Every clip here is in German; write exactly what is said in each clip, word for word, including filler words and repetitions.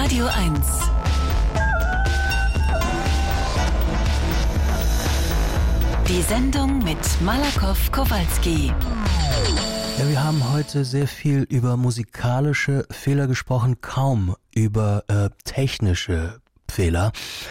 Radio eins. Die Sendung mit Malakoff Kowalski. Ja, wir haben heute sehr viel über musikalische Fehler gesprochen, kaum über äh, technische Fehler.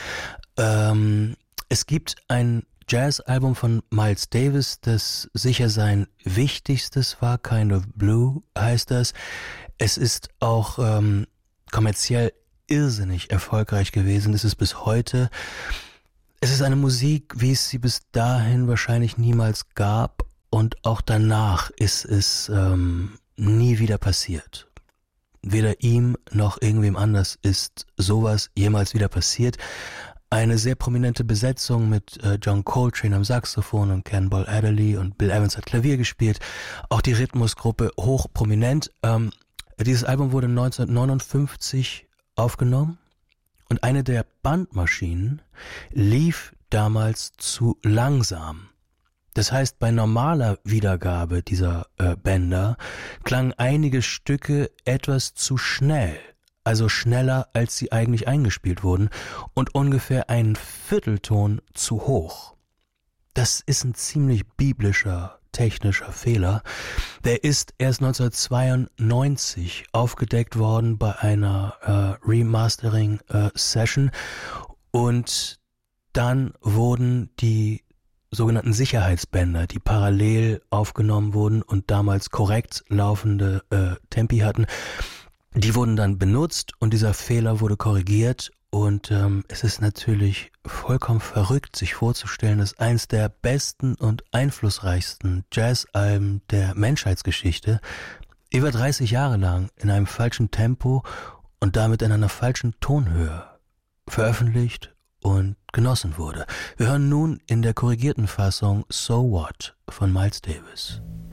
Ähm, es gibt ein Jazz-Album von Miles Davis, das sicher sein wichtigstes war, Kind of Blue heißt das. Es ist auch ähm, kommerziell irrsinnig erfolgreich gewesen, ist es bis heute. Es ist eine Musik, wie es sie bis dahin wahrscheinlich niemals gab, und auch danach ist es ähm, nie wieder passiert. Weder ihm noch irgendwem anders ist sowas jemals wieder passiert. Eine sehr prominente Besetzung mit äh, John Coltrane am Saxophon und Cannonball Adderley, und Bill Evans hat Klavier gespielt. Auch die Rhythmusgruppe hoch prominent. Ähm, dieses Album wurde neunzehnhundertneunundfünfzig aufgenommen. Und eine der Bandmaschinen lief damals zu langsam. Das heißt, bei normaler Wiedergabe dieser äh, Bänder klangen einige Stücke etwas zu schnell, also schneller, als sie eigentlich eingespielt wurden, und ungefähr einen Viertelton zu hoch. Das ist ein ziemlich biblischer technischer Fehler. Der ist erst neunzehnhundertzweiundneunzig aufgedeckt worden bei einer äh, Remastering-Session, äh, und dann wurden die sogenannten Sicherheitsbänder, die parallel aufgenommen wurden und damals korrekt laufende äh, Tempi hatten, die wurden dann benutzt und dieser Fehler wurde korrigiert. Und ähm, es ist natürlich vollkommen verrückt, sich vorzustellen, dass eins der besten und einflussreichsten Jazzalben der Menschheitsgeschichte über dreißig Jahre lang in einem falschen Tempo und damit in einer falschen Tonhöhe veröffentlicht und genossen wurde. Wir hören nun in der korrigierten Fassung So What von Miles Davis.